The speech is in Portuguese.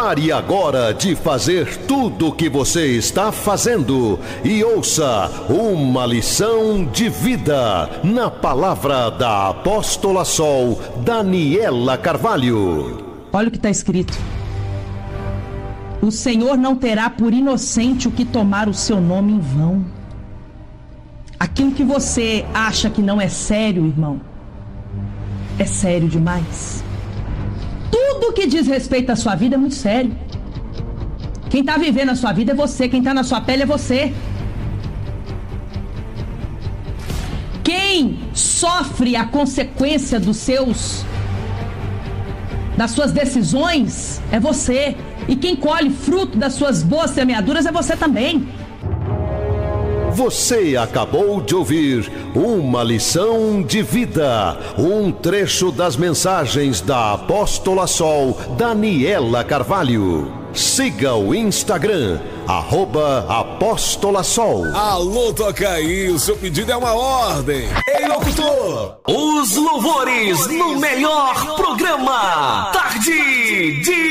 Pare agora de fazer tudo o que você está fazendo e ouça uma lição de vida na palavra da apóstola Sol Daniela Carvalho. Olha o que está escrito: o Senhor não terá por inocente o que tomar o seu nome em vão. Aquilo que você acha que não é sério, irmão, é sério demais. Tudo que diz respeito à sua vida é muito sério. Quem está vivendo a sua vida é você, quem está na sua pele é você. Quem sofre a consequência das suas decisões é você. E quem colhe fruto das suas boas semeaduras é você também. Você acabou de ouvir uma lição de vida, um trecho das mensagens da apóstola Sol Daniela Carvalho. Siga o Instagram, @Apóstola Sol. Alô, toca aí, o seu pedido é uma ordem. Ei, locutor! Os louvores no melhor programa, Tarde de